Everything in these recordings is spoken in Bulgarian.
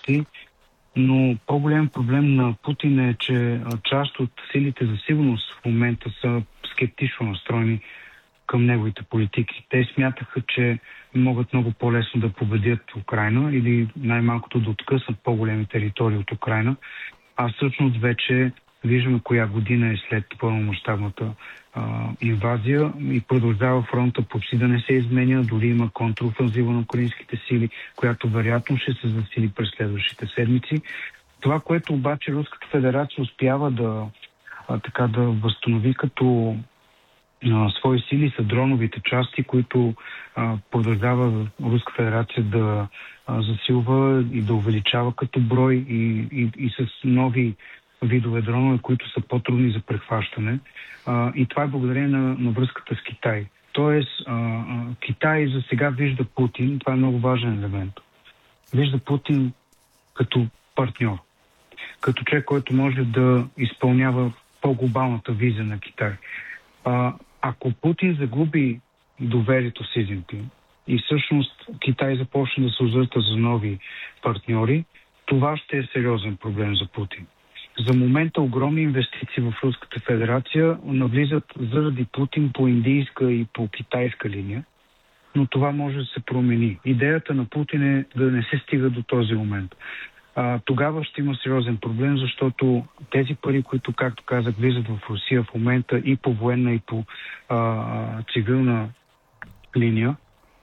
области. Но по-голям проблем на Путин е, че част от силите за сигурност в момента са скептично настроени към неговите политики. Те смятаха, че могат много по-лесно да победят Украйна или най-малкото да откъснат по-големи територии от Украйна. А всъщност вече виждаме коя година е след пълномащабната инвазия и продължава фронта почти да не се изменя, дори има контраофанзива на украинските сили, която вероятно ще се засили през следващите седмици. Това, което обаче Руската федерация успява да възстанови като свои сили са дроновите части, които продължава Руска федерация да засилва и да увеличава като брой и с нови видове дронове, които са по-трудни за прехващане. И това е благодарение на връзката с Китай. Тоест, Китай за сега вижда Путин, това е много важен елемент, вижда Путин като партньор, като човек, който може да изпълнява по-глобалната визия на Китай. Ако Путин загуби доверието Си Цзинпин и всъщност Китай започне да се озърта за нови партньори, това ще е сериозен проблем за Путин. За момента огромни инвестиции в Руската федерация навлизат заради Путин по индийска и по китайска линия, но това може да се промени. Идеята на Путин е да не се стига до този момент. Тогава ще има сериозен проблем, защото тези пари, които, както казах, влизат в Русия в момента и по военна, и по цивилна линия,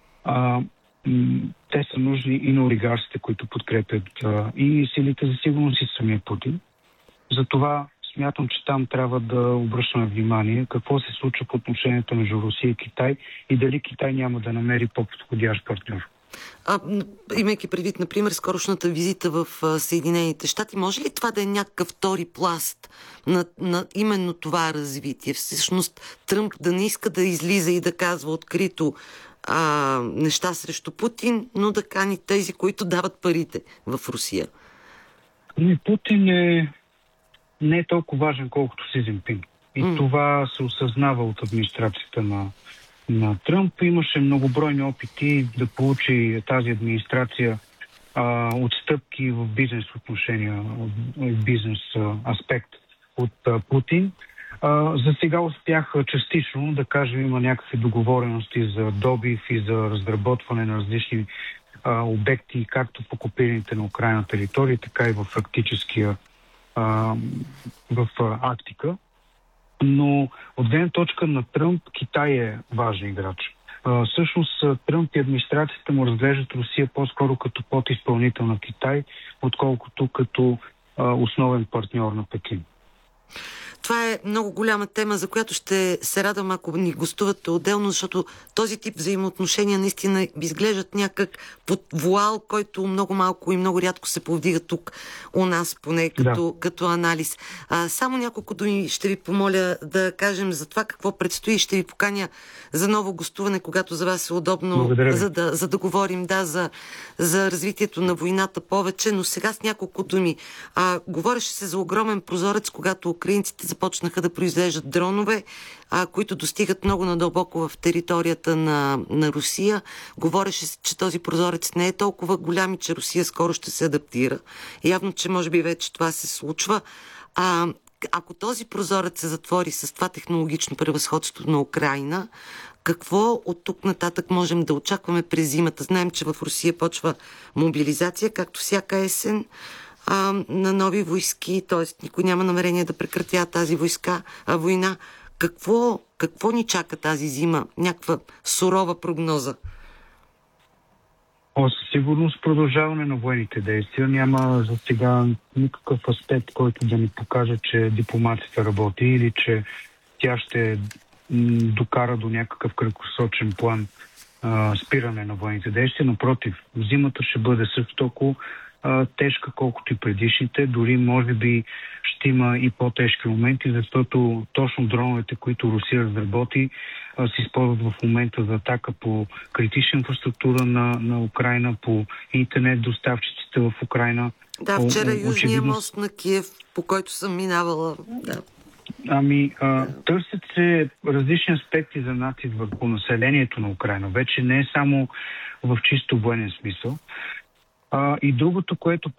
те са нужни и на олигарсите, които подкрепят и силите за сигурност и самия Путин. Затова смятам, че там трябва да обръщаме внимание какво се случва по отношението между Русия и Китай и дали Китай няма да намери по-подходящ партньор. Имайки предвид, например, скорошната визита в Съединените щати, може ли това да е някакъв втори пласт на именно това развитие? Всъщност Тръмп да не иска да излиза и да казва открито неща срещу Путин, но да кани тези, които дават парите в Русия? Путин не е толкова важен, колкото Си Цзинпин. И това се осъзнава от администрацията на Тръмп. Имаше многобройни опити да получи тази администрация отстъпки в бизнес отношения, в бизнес аспект от Путин. За сега успяха частично, да кажем, има някакви договорености за добив и за разработване на различни обекти, както в окупираните на Украйна територии, така и в фактическия в Арктика. Но от гледна точка на Тръмп, Китай е важен играч. Всъщност Тръмп и администрацията му разглеждат Русия по-скоро като подизпълнител на Китай, отколкото като основен партньор на Пекин. Това е много голяма тема, за която ще се радвам, ако ни гостувате отделно, защото този тип взаимоотношения наистина изглеждат някак под вуал, който много малко и много рядко се повдига тук у нас, поне като анализ. Само няколко думи ще ви помоля да кажем за това какво предстои. Ще ви поканя за ново гостуване, когато за вас е удобно, за да говорим за развитието на войната повече, но сега с няколко думи. Говореше се за огромен прозорец, когато украинците започнаха да произвеждат дронове, които достигат много надълбоко в територията на Русия. Говореше се, че този прозорец не е толкова голям и че Русия скоро ще се адаптира. Явно, че може би вече това се случва. Ако този прозорец се затвори с това технологично превъзходство на Украйна, какво от тук нататък можем да очакваме през зимата? Знаем, че в Русия почва мобилизация, както всяка есен, на нови войски, т.е. никой няма намерение да прекратява тази война. Какво ни чака тази зима? Някаква сурова прогноза? Със сигурност продължаване на военните действия. Няма за сега никакъв аспект, който да ни покаже, че дипломацията работи или че тя ще докара до някакъв краткосрочен план спиране на военните действия. Напротив, зимата ще бъде също толкова тежка, колкото и предишните. Дори може би ще има и по-тежки моменти, защото точно дроновете, които Русия разработи, се използват в момента за атака по критична инфраструктура на Украйна, по интернет доставчиците в Украйна. Да, вчера Южния мост на Киев, по който съм минавала. Да. Търсят се различни аспекти за натиск върху населението на Украйна. Вече не е само в чисто военен смисъл. И другото, което